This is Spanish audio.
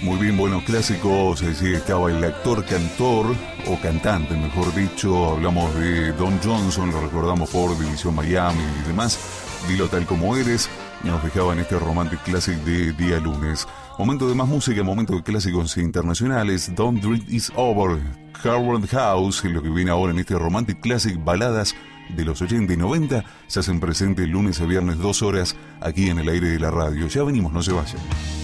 Muy bien, buenos clásicos. Sí, estaba el actor, cantor, o cantante, mejor dicho. Hablamos de Don Johnson, lo recordamos por División Miami y demás. Dilo tal como eres. Nos dejaba en este Romantic Classic de día lunes. Momento de más música, momento de clásicos internacionales. Don't Dream Is Over, Howard House, lo que viene ahora en este Romantic Classic, baladas de los 80 y 90, se hacen presentes lunes a viernes 2 horas aquí en el aire de la radio. Ya venimos, no se vayan.